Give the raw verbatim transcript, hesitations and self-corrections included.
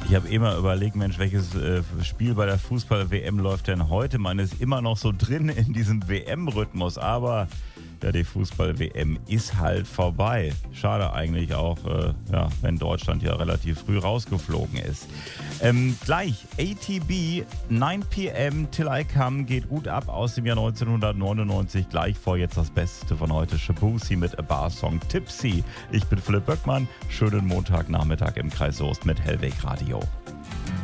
Ich habe immer überlegt, Mensch, welches äh, Spiel bei der Fußball-W M läuft denn heute? Man ist immer noch so drin in diesem W M-Rhythmus, aber ja, die Fußball-W M ist halt vorbei. Schade eigentlich auch, äh, ja, wenn Deutschland ja relativ früh rausgeflogen ist. Ähm, gleich, A T B, nine p m Till I Come geht gut ab aus dem Jahr neunzehnhundertneunundneunzig. Gleich vor jetzt das Beste von heute, Shabuzi mit A Bar Song Tipsy. Ich bin Philipp Böckmann, schönen Montagnachmittag im Kreis Soest mit Hellweg Radio.